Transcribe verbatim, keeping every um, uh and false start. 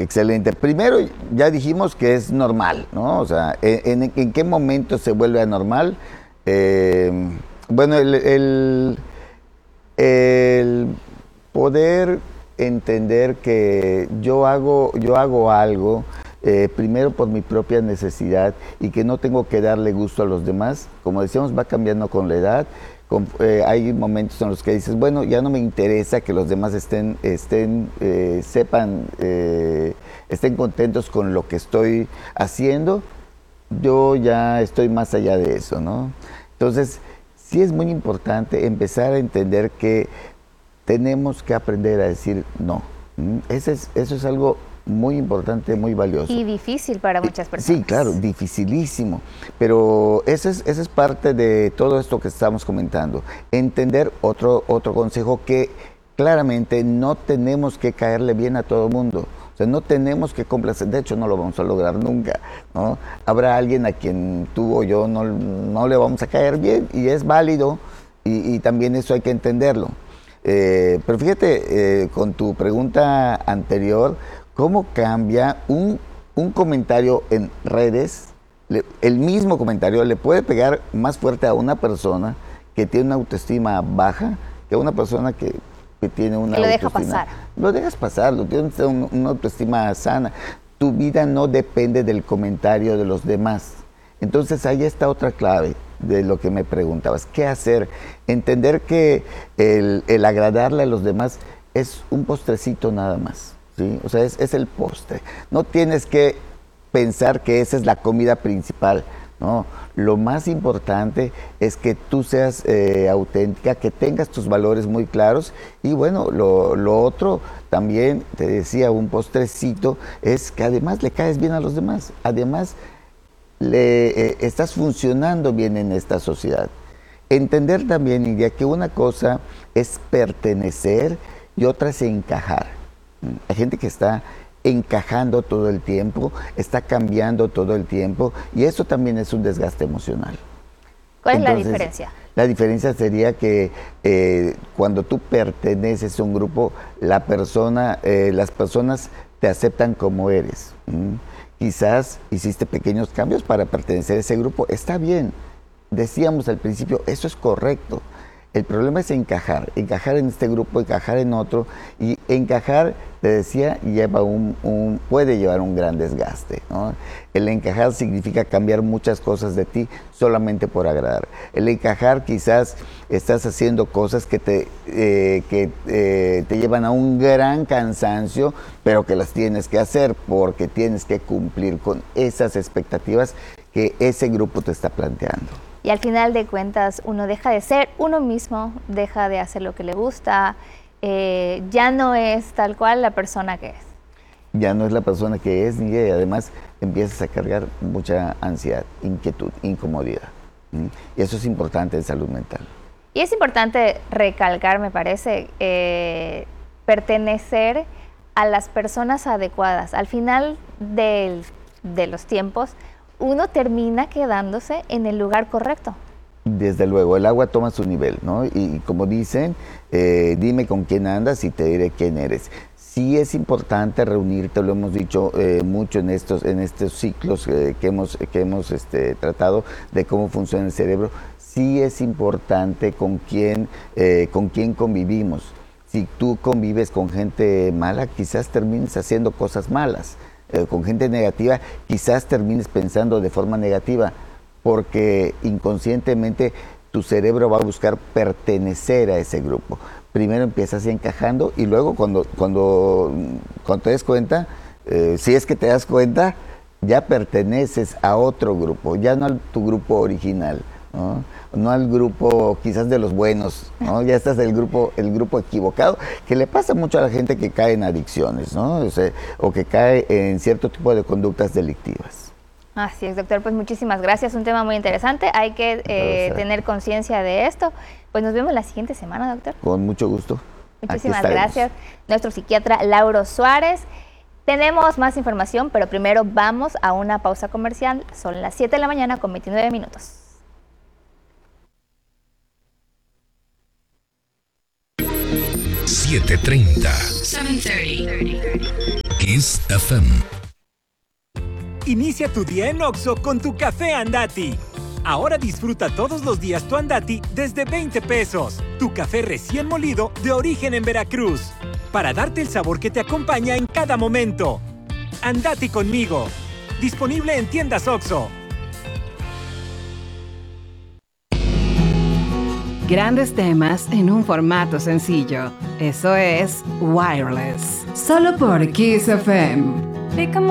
Excelente. Primero, ya dijimos que es normal, ¿no? O sea, ¿en, en, en qué momento se vuelve anormal? Eh, bueno, el, el, el poder entender que yo hago, yo hago algo eh, primero por mi propia necesidad y que no tengo que darle gusto a los demás, como decíamos, va cambiando con la edad. Con, eh, hay momentos en los que dices, bueno, ya no me interesa que los demás estén, estén eh, sepan, eh, estén contentos con lo que estoy haciendo, yo ya estoy más allá de eso, ¿no? Entonces, sí es muy importante empezar a entender que tenemos que aprender a decir no. Ese es, eso es algo muy importante, muy valioso. Y difícil para muchas personas. Sí, claro, dificilísimo. Pero ese es, ese es parte de todo esto que estamos comentando. Entender otro, otro consejo, que claramente no tenemos que caerle bien a todo el mundo. O sea, no tenemos que complacer, de hecho no lo vamos a lograr nunca, ¿no? Habrá alguien a quien tú o yo no, no le vamos a caer bien y es válido y, y también eso hay que entenderlo. Eh, pero fíjate, eh, con tu pregunta anterior, ¿cómo cambia un, un comentario en redes? Le, el mismo comentario le puede pegar más fuerte a una persona que tiene una autoestima baja que a una persona que, que tiene una que lo autoestima. deja pasar. Lo dejas pasar, lo tienes un, una autoestima sana. Tu vida no depende del comentario de los demás. Entonces ahí está otra clave de lo que me preguntabas. ¿Qué hacer? Entender que el, el agradarle a los demás es un postrecito nada más, ¿sí? O sea, es, es el postre. No tienes que pensar que esa es la comida principal, ¿no? Lo más importante es que tú seas eh, auténtica, que tengas tus valores muy claros y bueno, lo, lo otro también, te decía, un postrecito es que además le caes bien a los demás, además le eh, estás funcionando bien en esta sociedad. Entender también, India, que una cosa es pertenecer y otra es encajar. Hay gente que está encajando todo el tiempo, está cambiando todo el tiempo y eso también es un desgaste emocional. ¿Cuál Entonces, es la diferencia? La diferencia sería que eh, cuando tú perteneces a un grupo, la persona, eh, las personas te aceptan como eres. ¿Mm? Quizás hiciste pequeños cambios para pertenecer a ese grupo, está bien. Decíamos al principio, eso es correcto. El problema es encajar, encajar en este grupo, encajar en otro, y encajar, te decía, lleva un, un, puede llevar un gran desgaste, ¿no? El encajar significa cambiar muchas cosas de ti solamente por agradar. El encajar quizás estás haciendo cosas que te, eh, que, eh, te llevan a un gran cansancio, pero que las tienes que hacer porque tienes que cumplir con esas expectativas que ese grupo te está planteando. Y al final de cuentas uno deja de ser uno mismo, deja de hacer lo que le gusta, eh, ya no es tal cual la persona que es. Ya no es la persona que es, y además empiezas a cargar mucha ansiedad, inquietud, incomodidad. ¿Mm? Y eso es importante en salud mental. Y es importante recalcar, me parece, eh, pertenecer a las personas adecuadas. Al final del, de los tiempos, uno termina quedándose en el lugar correcto. Desde luego, el agua toma su nivel, ¿no? Y, y como dicen, eh, dime con quién andas y te diré quién eres. Sí es importante reunirte, lo hemos dicho eh, mucho en estos, en estos ciclos eh, que hemos, que hemos este, tratado de cómo funciona el cerebro. Sí es importante con quién, eh, con quién convivimos. Si tú convives con gente mala, quizás termines haciendo cosas malas. Eh, con gente negativa, quizás termines pensando de forma negativa, porque inconscientemente tu cerebro va a buscar pertenecer a ese grupo. Primero empiezas encajando y luego cuando, cuando, cuando te des cuenta, eh, si es que te das cuenta, ya perteneces a otro grupo, ya no a tu grupo original, ¿no? No al grupo quizás de los buenos, ¿no? Ya estás el grupo, el grupo equivocado, que le pasa mucho a la gente que cae en adicciones, ¿no? O sea, o que cae en cierto tipo de conductas delictivas. Así es, doctor, pues muchísimas gracias, un tema muy interesante, hay que eh, tener conciencia de esto. Pues nos vemos la siguiente semana, doctor. Con mucho gusto. Muchísimas gracias, nuestro psiquiatra Lauro Suárez. Tenemos más información, pero primero vamos a una pausa comercial, son las siete de la mañana con veintinueve minutos. siete treinta. Kiss F M. Inicia tu día en Oxxo con tu café Andati. Ahora disfruta todos los días tu Andati desde veinte pesos. Tu café recién molido de origen en Veracruz. Para darte el sabor que te acompaña en cada momento. Andati conmigo. Disponible en tiendas Oxxo. Grandes temas en un formato sencillo. Eso es Wireless. Solo por Kiss F M.